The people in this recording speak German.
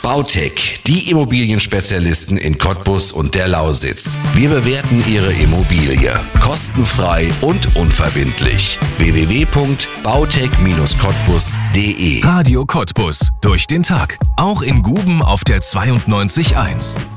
Bautec, die Immobilienspezialisten in Cottbus und der Lausitz. Wir bewerten Ihre Immobilie kostenfrei und unverbindlich. www.bautec-cottbus.de Radio Cottbus. Durch den Tag. Auch in Guben auf der 92.1.